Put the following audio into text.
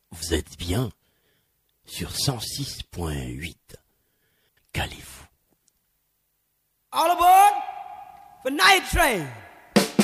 Vous êtes bien sur 106.8. Calez-vous. All aboard for Night Train.